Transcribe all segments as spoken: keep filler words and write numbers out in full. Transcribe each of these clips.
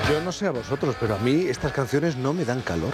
Yo no sé a vosotros, pero a mí estas canciones no me dan calor.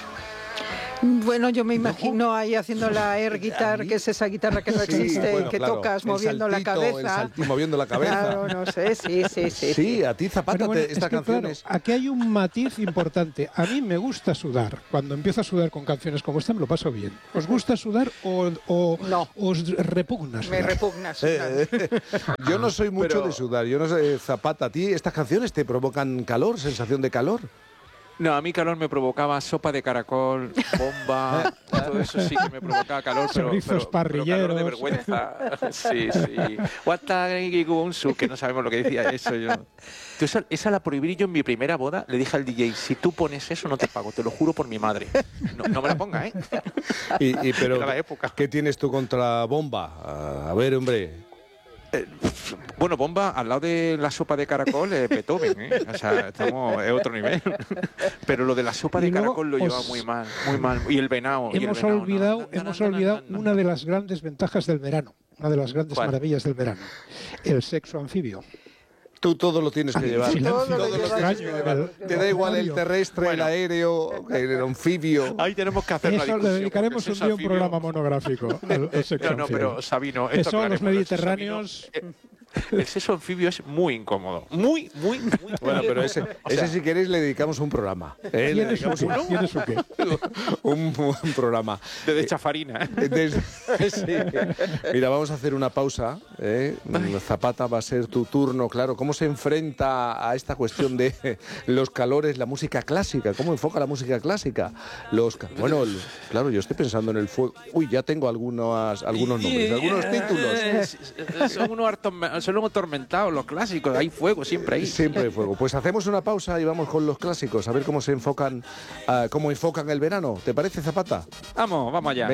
Bueno, yo me imagino ahí haciendo la air guitar, que es esa guitarra que no Sí, existe, bueno, que claro, tocas el moviendo saltito, la cabeza. El saltito, moviendo la cabeza. Claro, no sé, sí, sí, sí. Sí, a ti, Zapata, Pero bueno, te, estas es que, canciones... claro, aquí hay un matiz importante. A mí me gusta sudar. Cuando empiezo a sudar con canciones como esta me lo paso bien. ¿Os gusta sudar o, o no. os repugna sudar? Me repugna sudar. Yo no soy mucho Pero... de sudar. Yo no sé, Zapata, ¿a ti estas canciones te provocan calor, sensación de calor? No, a mí calor me provocaba sopa de caracol, bomba, todo eso sí que me provocaba calor, pero, Chorizos pero, pero parrilleros. calor de vergüenza. Sí, sí. Watagigunsu, que no sabemos lo que decía eso yo. Entonces, esa, esa la prohibí yo en mi primera boda. Le dije al D J, si tú pones eso no te pago, te lo juro por mi madre. No, no me la ponga, ¿eh? Y, y, pero, Era la época. ¿qué tienes tú contra bomba? A ver, hombre... Eh, bueno, bomba al lado de la sopa de caracol, eh, Beethoven, ¿eh? O sea, estamos en otro nivel. Pero lo de la sopa de Y luego caracol lo llevaba os- muy mal, muy mal. Y el venado. y el Hemos venado, olvidado, no, no, hemos no, no, olvidado no, no. una de las grandes ventajas del verano, una de las grandes ¿Cuál? maravillas del verano, el sexo anfibio. Tú todo lo tienes que llevar. silencio, Todo lo Todo lo llevas. tienes que llevar. Te da igual el terrestre, el Bueno. aéreo, el anfibio. Ahí tenemos que hacer una Eso le discusión, dedicaremos porque un ese día un anfibio- programa monográfico al, al sexo No, no, anfibio. pero Sabino, esto Eso, los aclaremos, el mediterráneos... sexo anfibio, eh, el sexo anfibio es muy incómodo. Muy, muy, muy. Bueno, pero ese, O sea, ese si queréis le dedicamos un programa. ¿eh? Le ¿Tiene su dedicamos qué? un, ¿Tiene su qué? un, un programa. de chafarina. ¿eh? Des- sí. Mira, vamos a hacer una pausa. ¿eh? Zapata, va a ser tu turno, claro. ¿Cómo se enfrenta a esta cuestión de los calores, la música clásica? ¿Cómo enfoca la música clásica? Los, ca- bueno, el- claro, yo estoy pensando en el fuego. Uy, ya tengo algunos, algunos nombres, algunos títulos. Eh, Son unos atorme- son unos atormentados los clásicos. Hay fuego siempre ahí. Siempre hay fuego. Pues hacemos una pausa y vamos con los clásicos, a ver cómo se enfocan, ah, cómo enfocan el verano. ¿Te parece, Zapata? Vamos, vamos allá.